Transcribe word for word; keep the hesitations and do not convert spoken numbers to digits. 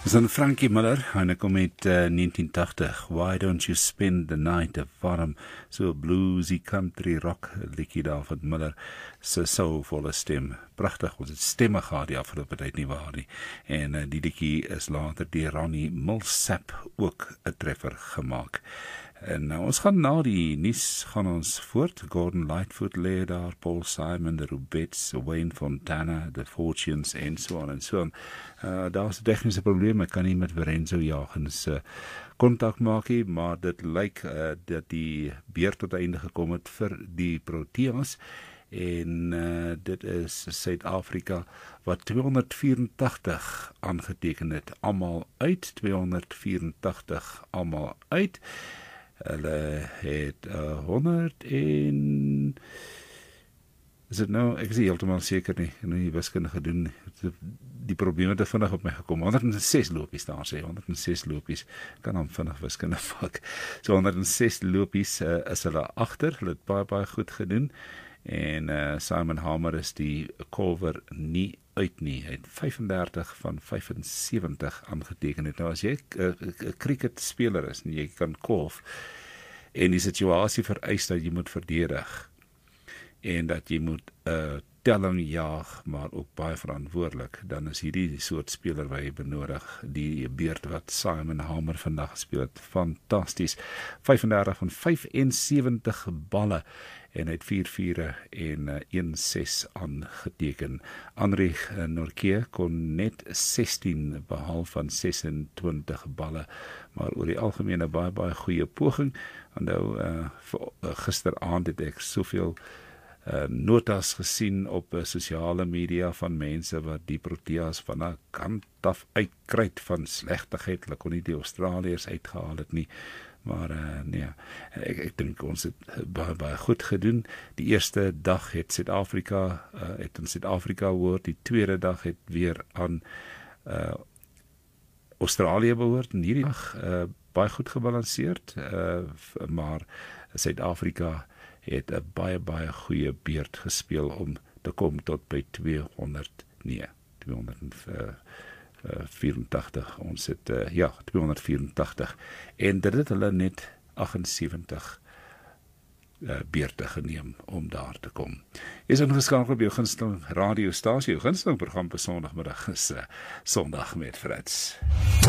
Dis dan Frankie Miller, en ek kom met uh, negentien tachtig, Why Don't You Spend the Night, 'n warm, so bluesy country rock liedjie daar van Miller, so soulvolle stem, pragtig, ons het stemme gehad die afgelope tyd nie waar nie, en uh, die liedjie is later deur Ronnie Milsap ook 'n treffer gemaak. En nou, ons gaan na die nuus gaan ons voort. Gordon Lightfoot lê daar, Paul Simon, the Rubettes, Wayne Fontana, the Fortunes en so aan en so aan. Uh, daar is 'n tegniese probleem, ek kan nie met Lorenzo Jagens uh, kontak maak nie, maar dit lyk uh, dat die beurt tot einde gekom het vir die Proteas. En uh, dit is Suid-Afrika wat tweehonderdvierentachtig aangeteken het, almal uit, tweehonderdvierentachtig almal uit. Hulle het uh, honderd en is dit nou, ek is nie heeltemal seker nie, ek het nie wiskunde gedoen nie, die probleme het vinnig op my gekom, honderd en ses lopies daar sê, honderd en ses lopies, kan dan vinnig wiskunde maak, so honderd en ses lopies uh, is hulle agter, hulle het baie baie goed gedoen, en uh, Simon Hamer is die kolwer nie uit nie, hy het vyfendertig van vyfensewentig aangeteken het. Nou as jy 'n uh, cricket speler is en jy kan kolf en die situasie vereis dat jy moet verdedig en dat jy moet 'n uh, telling jaag, maar ook baie verantwoordelik, dan is hierdie die soort speler wat jy benodig, die beurt wat Simon Hamer vandag gespeel het, fantasties, vyfendertig van vyfensewentig balle, en hy het vier vure en uh, een ses aangeteken. Henri uh, Nortje kon net sestien behaal van sesentwintig balle, maar oor die algemene baie baie goeie poging. Onthou, uh, uh, gisteraand het ek soveel Uh, notas gesien op uh, sosiale media van mense wat die Proteas van 'n kant af uitkruit van slegtigheid, hulle kon nie die Australiërs uitgehaal het nie, maar uh, nee, ek, ek dink ons het baie, baie goed gedoen. Die eerste dag het Suid-Afrika, uh, het in Suid-Afrika behoort, die tweede dag het weer aan uh, Australië behoort, en hierdie dag uh, baie goed gebalanseerd, uh, maar Suid-Afrika het 'n baie baie goeie beurt gespeel om te kom tot by tweehonderd, nee, tweehonderdvierentachtig, ons het, uh, ja, tweehonderdvierentachtig, en dit het hulle net agtensewentig uh, beurte geneem om daar te kom. Jy is ingeskakel op jou gunsteling radiostasie, jou gunsteling program per Sondagmiddag is uh, Sondag met Fritz.